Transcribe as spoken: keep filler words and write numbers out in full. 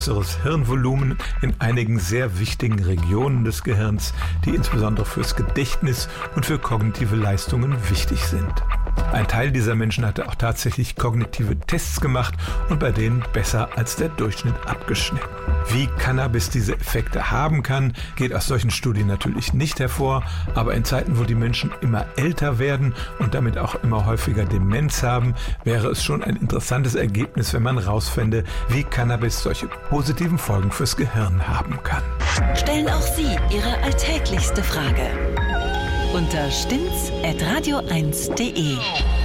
größeres Hirnvolumen in einigen sehr wichtigen Regionen des Gehirns, die insbesondere fürs Gedächtnis und für kognitive Leistungen wichtig sind. Ein Teil dieser Menschen hatte auch tatsächlich kognitive Tests gemacht und bei denen besser als der Durchschnitt abgeschnitten. Wie Cannabis diese Effekte haben kann, geht aus solchen Studien natürlich nicht hervor, aber in Zeiten, wo die Menschen immer älter werden und damit auch immer häufiger Demenz haben, wäre es schon ein interessantes Ergebnis, wenn man rausfände, wie Cannabis solche positiven Folgen fürs Gehirn haben kann. Stellen auch Sie Ihre alltäglichste Frage unter stimmt's at radio eins punkt de.